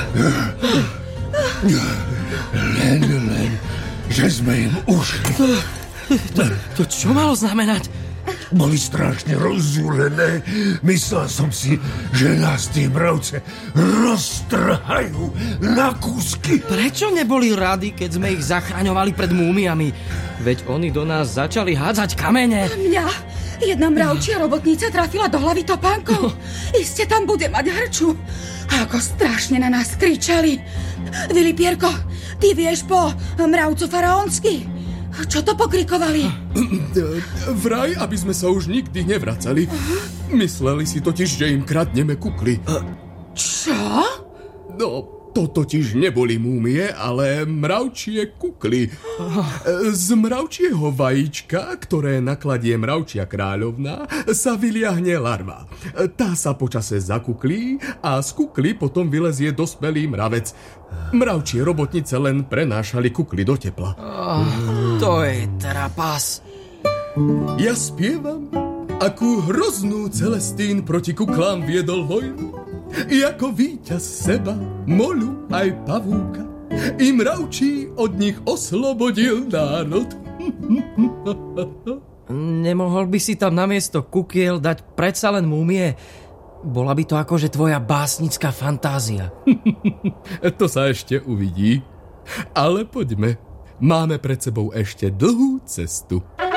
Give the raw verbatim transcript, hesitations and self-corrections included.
Len, len, že sme im ušli. To, to, to čo malo znamenať? Boli strašne rozzúlené. Myslel som si, že nás tí mravce roztrhajú na kúsky. Prečo neboli radi, keď sme ich zachraňovali pred múmiami? Veď oni do nás začali hádzať kamene. Mňa jedna mravčia robotnica trafila do hlavy topánkou. Iste tam bude mať hrču. A ako strašne na nás kričali. Vilipierko, ty vieš po mravcu faraónsky? Čo to pokrikovali? Vraj, aby sme sa už nikdy nevracali. Mysleli si totiž, že im kradneme kukly. Čo? No, to totiž neboli múmie, ale mravčie kukly. Z mravčieho vajíčka, ktoré nakladie mravčia kráľovná, sa vyliahne larva. Tá sa počase zakuklí a z kukly potom vylezie dospelý mravec. Mravčie robotnice len prenášali kukly do tepla. Oh, to je trapas. Ja spievam, akú hroznú Celestín proti kuklám viedol vojnu. I ako víťaz seba, molu aj pavúka, i mravčí od nich oslobodil národ. Nemohol by si tam namiesto kukiel dať predsa len múmie? Bola by to akože tvoja básnická fantázia. To sa ešte uvidí. Ale poďme. Máme pred sebou ešte dlhú cestu.